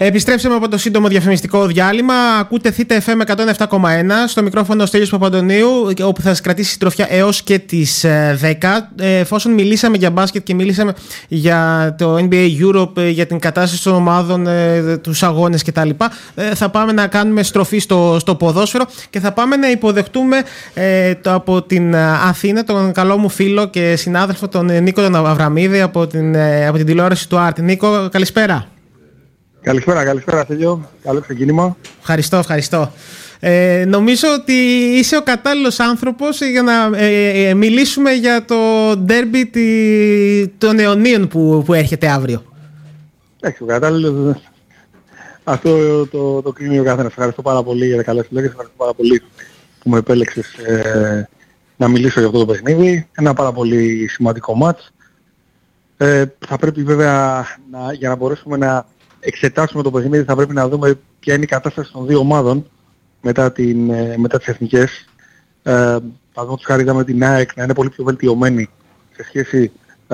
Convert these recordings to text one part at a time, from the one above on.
Επιστρέψαμε από το σύντομο διαφημιστικό διάλειμμα. Ακούτε Θήτα FM 107,1. Στο μικρόφωνο ο Στέλιος Παπαντονίου, όπου θα σας κρατήσει συντροφιά έως και τις 10. Εφόσον μιλήσαμε για μπάσκετ και μιλήσαμε για το NBA Europe, για την κατάσταση των ομάδων, τους αγώνες κτλ., θα πάμε να κάνουμε στροφή στο ποδόσφαιρο και θα πάμε να υποδεχτούμε από την Αθήνα τον καλό μου φίλο και συνάδελφο, τον Νίκο τον Αβραμίδη, από την τηλεόραση του Άρτ. Νίκο, καλησπέρα. Καλησπέρα Στέλιο, καλό ξεκίνημα. Ευχαριστώ. Νομίζω ότι είσαι ο κατάλληλος άνθρωπος για να μιλήσουμε για το ντέρμπι των αιωνίων που έρχεται αύριο. Εντάξει, ο κατάλληλος, αυτό το κρίνει ο καθένας. Ευχαριστώ πάρα πολύ για τα καλά σου λόγια, ευχαριστώ πάρα πολύ που με επέλεξες να μιλήσω για αυτό το παιχνίδι. Ένα πάρα πολύ σημαντικό μάτς. Θα πρέπει βέβαια για να μπορέσουμε να εξετάσουμε το παιχνίδι, θα πρέπει να δούμε ποια είναι η κατάσταση των δύο ομάδων μετά τις εθνικές. Παραδείγματος χάρη είδαμε την ΑΕΚ να είναι πολύ πιο βελτιωμένη σε σχέση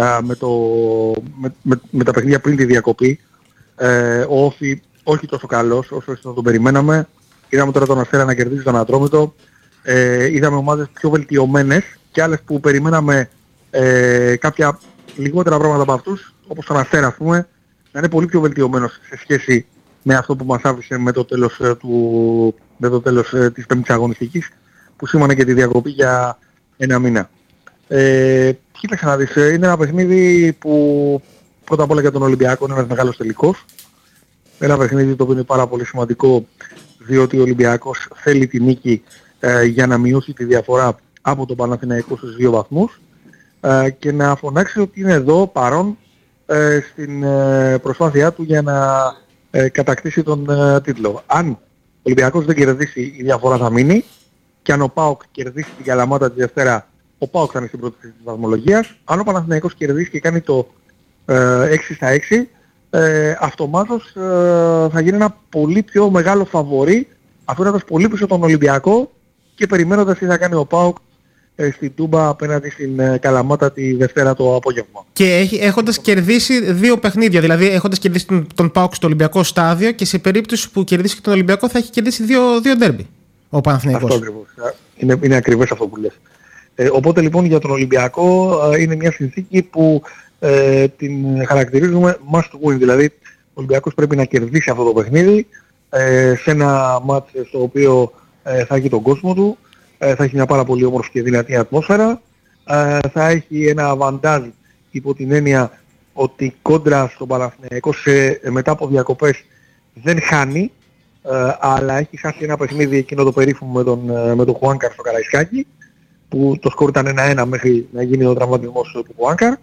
με τα παιχνίδια πριν τη διακοπή. Ο Όφη όχι τόσο καλός όσο τον περιμέναμε. Είδαμε τώρα τον Αστέρα να κερδίζει τον Ατρόμητο. Είδαμε ομάδες πιο βελτιωμένες και άλλες που περιμέναμε κάποια λιγότερα πράγματα από αυτούς, όπως τον Αστέρα ας πούμε, να είναι πολύ πιο βελτιωμένος σε σχέση με αυτό που μας άφησε με το τέλος της πέμπτης αγωνιστικής, που σήμανε και τη διακοπή για ένα μήνα. Κοίταξε να δεις, είναι ένα παιχνίδι που πρώτα απ' όλα για τον Ολυμπιακό είναι ένας μεγάλος τελικός. Ένα παιχνίδι το οποίο είναι πάρα πολύ σημαντικό, διότι ο Ολυμπιακός θέλει τη νίκη για να μειώσει τη διαφορά από τον Παναθηναϊκό στους 2 βαθμούς και να φωνάξει ότι είναι εδώ παρόν στην προσπάθειά του για να κατακτήσει τον τίτλο. Αν ο Ολυμπιακός δεν κερδίσει, η διαφορά θα μείνει, και αν ο ΠΑΟΚ κερδίσει την Καλαμάτα τη Δευτέρα, ο ΠΑΟΚ θα είναι στην πρώτη θέση της βαθμολογίας. Αν ο Παναθηναϊκός κερδίσει και κάνει το 6-6, αυτομάτως θα γίνει ένα πολύ πιο μεγάλο φαβορί, αφήνοντας πολύ πίσω τον Ολυμπιακό και περιμένοντας τι θα κάνει ο ΠΑΟΚ στην Τούμπα απέναντι στην Καλαμάτα τη Δευτέρα το απόγευμα. Και έχοντας κερδίσει 2 παιχνίδια, δηλαδή έχοντας κερδίσει τον ΠΑΟΚ στο Ολυμπιακό στάδιο, και σε περίπτωση που κερδίσει και τον Ολυμπιακό θα έχει κερδίσει 2 ντέρμπι ο Παναθηναϊκός. Αυτό ακριβώς. Είναι ακριβώς αυτό που λες. Οπότε λοιπόν για τον Ολυμπιακό είναι μια συνθήκη που την χαρακτηρίζουμε must win. Δηλαδή ο Ολυμπιακός πρέπει να κερδίσει αυτό το παιχνίδι σε ένα μάτς στο οποίο θα έχει τον κόσμο του. Θα έχει μια πάρα πολύ όμορφη και δυνατή ατμόσφαιρα. Θα έχει ένα αβαντάζ υπό την έννοια ότι κόντρα στον Παναθηναϊκό μετά από διακοπές δεν χάνει, αλλά έχει χάσει ένα παιχνίδι εκείνο το περίφημο με τον Χουάνκαρ στο Καραϊσκάκι, που το σκορ ήταν 1-1 μέχρι να γίνει ο τραυματισμός του Χουάνκαρ.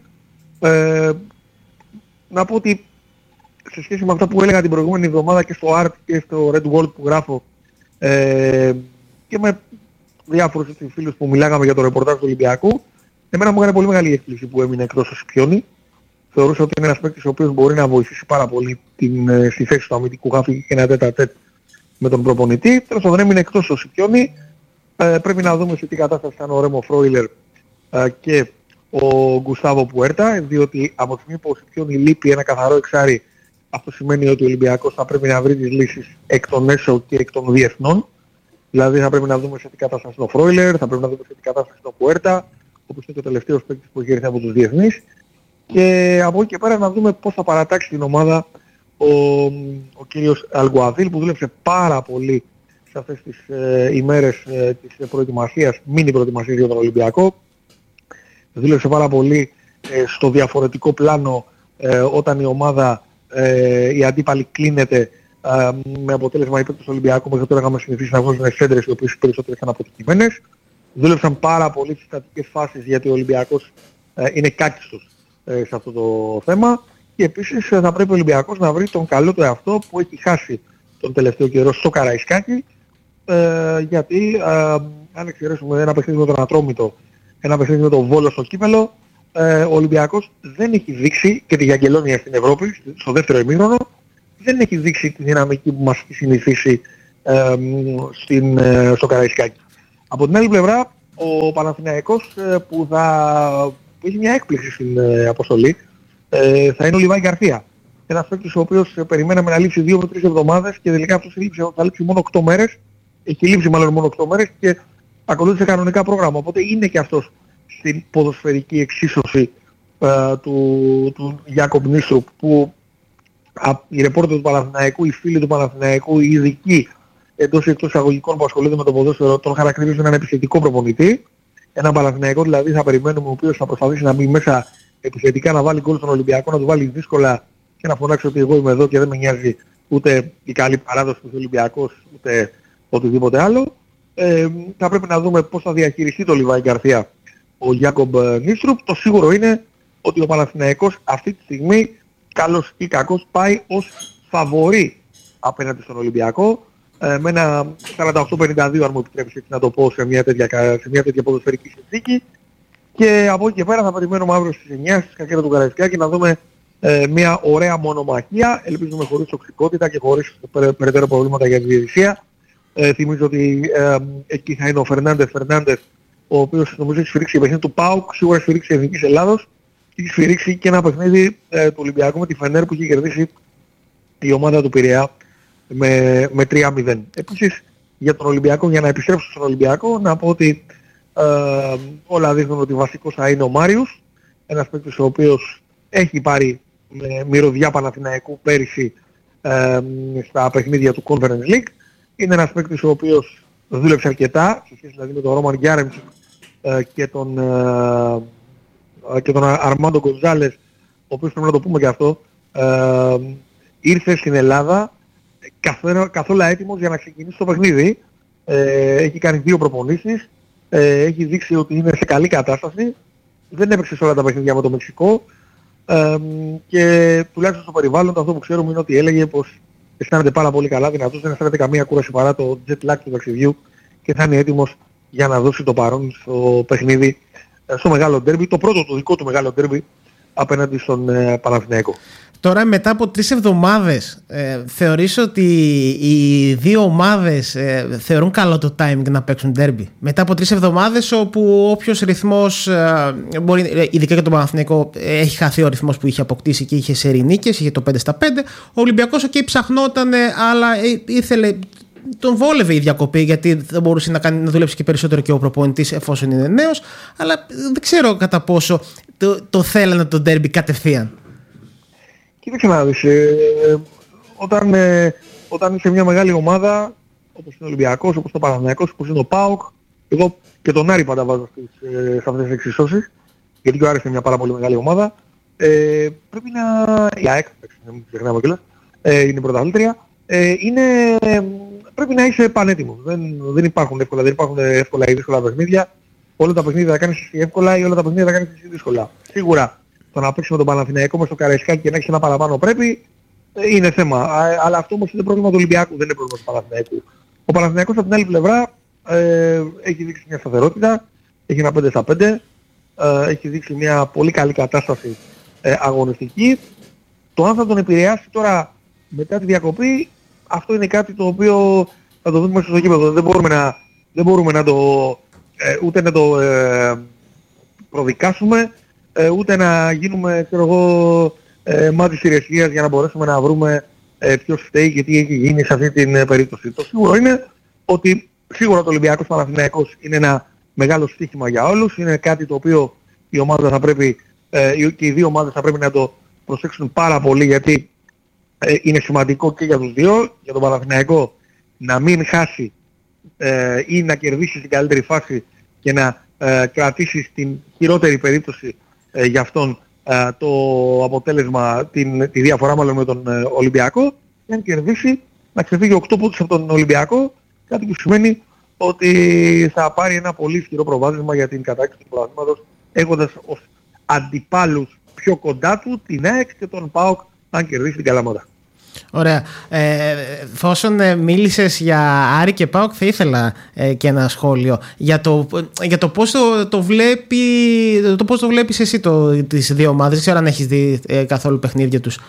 Να πω ότι σε σχέση με αυτά που έλεγα την προηγούμενη εβδομάδα και στο Art και στο Red World που γράφω και με διάφορους φίλους που μιλάγαμε για το ρεπορτάζ του Ολυμπιακού, εμένα μου έκανε πολύ μεγάλη έκπληξη που έμεινε εκτός ο Σιπιόνι. Θεωρούσα ότι είναι ένας παίκτης ο οποίος μπορεί να βοηθήσει πάρα πολύ στη θέση του αμυντικού χάφη και ένα τέτα-τέτ με τον προπονητή. Τέλος πάντων έμεινε εκτός ο Σιπιόνι. Πρέπει να δούμε σε τι κατάσταση ήταν ο Ρέμο Φρόιλερ και ο Γκουστάβο Πουέρτα, διότι από τη στιγμή που ο Σιπιόνι λείπει ένα καθαρό εξάρι, αυτό σημαίνει ότι ο Ολυμπιακός θα πρέπει να βρει τις λύσεις εκ των έσω και εκ των διεθνών. Δηλαδή θα πρέπει να δούμε σε τι κατάσταση είναι ο Φρόιλερ, θα πρέπει να δούμε σε τι κατάσταση είναι ο Πουέρτα, όπως είναι και ο τελευταίος παίκτης που έχει έρθει από τους διεθνείς. Και από εκεί και πέρα να δούμε πώς θα παρατάξει την ομάδα ο κύριος Αλγκουαδίλ, που δούλεψε πάρα πολύ σε αυτές τις ημέρες της προετοιμασίας, μίνι προετοιμασίας για τον Ολυμπιακό. Δούλεψε πάρα πολύ στο διαφορετικό πλάνο όταν η ομάδα, η αντίπαλη κλείνεται, με αποτέλεσμα οι παίκτες του Ολυμπιακού μέχρι τώρα είχαμε συνηθίσει να βγάζουν σέντρες οι οποίες περισσότερες ήταν αποτυχημένες. Δούλεψαν πάρα πολύ στις στατικές φάσεις, γιατί ο Ολυμπιακός είναι κάκιστος σε αυτό το θέμα, και επίσης θα πρέπει ο Ολυμπιακός να βρει τον καλό του εαυτό που έχει χάσει τον τελευταίο καιρό στο Καραϊσκάκι, γιατί αν εξαιρέσουμε ένα παιχνίδι με τον Ατρόμητο, ένα παιχνίδι με τον Βόλο στο Κύπελλο, ο Ολυμπιακός δεν έχει δείξει, και τη Γιαγγελόνια στην Ευρώπη στο δεύτερο ημίχρονο, δεν έχει δείξει τη δυναμική που μας έχει συνηθίσει στο Καραϊσκάκι. Από την άλλη πλευρά, ο Παναθηναϊκός που έχει μια έκπληξη στην αποστολή, θα είναι ο Λιβάη Γκαρθία, Ένας παίκτης ο οποίος περιμέναμε να λείψει 2 με 3 εβδομάδες και τελικά αυτός θα λείψει μόνο 8 μέρες. Έχει λείψει μάλλον μόνο 8 μέρες και ακολούθησε κανονικά πρόγραμμα. Οπότε είναι και αυτός στην ποδοσφαιρική εξίσωση του Γιάκομπ Νίστρουπ, που οι ρεπόρτερ του Παναθηναϊκού, οι φίλοι του Παναθηναϊκού, οι ειδικοί εντός ή εκτός εισαγωγικών που ασχολούνται με το ποδόσφαιρο τον χαρακτηρίζουν έναν επιθετικό προπονητή. Έναν Παναθηναϊκό δηλαδή θα περιμένουμε, ο οποίος θα προσπαθήσει να μπει μέσα επιθετικά, να βάλει γκολ στον Ολυμπιακό, να του βάλει δύσκολα και να φωνάξει ότι εγώ είμαι εδώ και δεν με νοιάζει ούτε η καλή παράδοση του Ολυμπιακός ούτε οτιδήποτε άλλο. Θα πρέπει να δούμε πώς θα διαχειριστεί το Λιβάη Γκαρθία ο Γιάκομπ Νίστρουπ. Το σίγουρο είναι ότι ο Παναθηναϊκός αυτή τη στιγμή, καλός ή κακός, πάει ως φαβορί απέναντι στον Ολυμπιακό, με ένα 48-52, αν μου επιτρέπεις έτσι να το πω, σε μια τέτοια ποδοσφαιρική συνθήκη. Και από εκεί και πέρα θα περιμένουμε αύριο στις 9 στις Κακέρα του Καραϊσκάκη να δούμε μια ωραία μονομαχία, ελπίζουμε χωρίς τοξικότητα και χωρίς περαιτέρω προβλήματα για τη διαιτησία. Θυμίζω ότι εκεί θα είναι ο Φερνάντες, ο οποίος νομίζω έχει σφυρίξει παιχνίδι του ΠΑΟΚ, σίγουρα έχει σφυρίξει Εθνικής Ελλάδος και έχει σφυρίξει και ένα παιχνίδι του Ολυμπιακού με τη Φενέρ που είχε κερδίσει η ομάδα του Πειραιά με 3-0. Επίσης για τον Ολυμπιακό, για να επιστρέψω στον Ολυμπιακό, να πω ότι όλα δείχνουν ότι βασικός θα είναι ο Μάριους, ένας παίκτης ο οποίος έχει πάρει μυρωδιά Παναθηναϊκού πέρυσι στα παιχνίδια του Conference League. Είναι ένας παίκτης ο οποίος δούλεψε αρκετά, σε σχέση δηλαδή με τον Ρόμαν Γκιάρεμτσικ και τον Αρμάντο Γκονζάλες, ο οποίος πρέπει να το πούμε και αυτό, ήρθε στην Ελλάδα καθόλου έτοιμος για να ξεκινήσει το παιχνίδι. Έχει κάνει 2 προπονήσεις, έχει δείξει ότι είναι σε καλή κατάσταση, δεν έπαιξε σε όλα τα παιχνίδια με το Μεξικό και τουλάχιστον στο περιβάλλον αυτό που ξέρουμε είναι ότι έλεγε πως αισθάνεται πάρα πολύ καλά, δυνατός, δεν αισθάνεται καμία κούραση παρά το jet lag του ταξιδιού και θα είναι έτοιμος για να δώσει το παρόν στο παιχνίδι, στο μεγάλο ντέρμπι, το πρώτο το δικό του μεγάλο ντέρμπι απέναντι στον Παναθηναϊκό. Τώρα μετά από 3 εβδομάδες θεωρείς ότι οι δύο ομάδες θεωρούν καλό το timing να παίξουν ντέρμπι? Μετά από 3 εβδομάδες όπου όποιος ρυθμός, μπορεί, ειδικά για τον Παναθηναϊκό, έχει χαθεί ο ρυθμός που είχε αποκτήσει και είχε σερί νίκες, είχε το 5-5. Ο Ολυμπιακός ψαχνόταν, αλλά ήθελε, τον βόλευε η διακοπή γιατί δεν μπορούσε να δουλέψει και περισσότερο και ο προπονητής εφόσον είναι νέος, αλλά δεν ξέρω κατά πόσο το θέλανε το ντέρμπι κατευθείαν. Κοίταξε να δεις, όταν είσαι μια μεγάλη ομάδα όπως είναι ο Ολυμπιακός, όπως το Παναθηναϊκός, όπως είναι ο ΠΑΟΚ, εγώ και τον Άρη πάντα βάζω σε αυτές τις εξισώσεις, γιατί και ο Άρης είναι μια πάρα πολύ μεγάλη ομάδα, πρέπει να... η ΑΕΚ, μην ξεχνάμε κιόλας, είναι πρωταθλήτρια, πρέπει να είσαι πανέτοιμος. Δεν υπάρχουν εύκολα ή δύσκολα παιχνίδια. Όλα τα παιχνίδια θα κάνεις εύκολα ή όλα τα παιχνίδια θα κάνεις δύσκολα. Σίγουρα το να παίξεις με τον Παναθηναϊκό μες στο Καραϊσκάκι και να έχεις ένα παραπάνω πρέπει, είναι θέμα. Αλλά αυτό όμως είναι πρόβλημα του Ολυμπιακού, δεν είναι πρόβλημα του Παναθηναϊκού. Ο Παναθηναϊκός από την άλλη πλευρά έχει δείξει μια σταθερότητα, έχει ένα 5-5, έχει δείξει μια πολύ καλή κατάσταση αγωνιστική. Το αν θα τον επηρεάσει τώρα μετά τη διακοπή, αυτό είναι κάτι το οποίο θα το δούμε στο γήπεδο. Δεν μπορούμε να το ούτε να το προδικάσουμε, ούτε να γίνουμε, ξέρω εγώ, μάτις ηρεσίας για να μπορέσουμε να βρούμε ποιος φταίει και τι έχει γίνει σε αυτή την περίπτωση. Το σίγουρο είναι ότι σίγουρα το Ολυμπιακός Παναθηναϊκός είναι ένα μεγάλο στοίχημα για όλους. Είναι κάτι το οποίο η ομάδα θα πρέπει, και οι δύο ομάδες θα πρέπει να το προσέξουν πάρα πολύ, γιατί είναι σημαντικό και για τους δύο. Για τον Παναθηναϊκό να μην χάσει ή να κερδίσει στην καλύτερη φάση και να κρατήσει στην χειρότερη περίπτωση για αυτόν το αποτέλεσμα, τη διαφορά μάλλον με τον Ολυμπιακό, και αν κερδίσει να ξεφύγει 8 πόντους από τον Ολυμπιακό, κάτι που σημαίνει ότι θα πάρει ένα πολύ ισχυρό προβάδισμα για την κατάκτηση του πρωταθλήματος, έχοντας ως αντιπάλους πιο κοντά του την ΑΕΚ και τον ΠΑΟΚ αν κερδίσει την Καλαμάτα. Ωραία. Εφόσον μίλησες για Άρη και ΠΑΟΚ, θα ήθελα και ένα σχόλιο για το πώς το βλέπεις εσύ τις δύο ομάδες. Δεν ξέρω αν έχεις δει καθόλου παιχνίδια τους.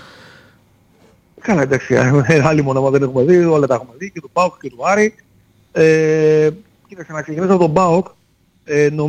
Καλά, εντάξει, άλλη μονάδα δεν έχουμε δει, όλα τα έχουμε δει, και του ΠΑΟΚ και του Άρη. Κοίταξε, να ξεκινήσω από τον ΠΑΟΚ.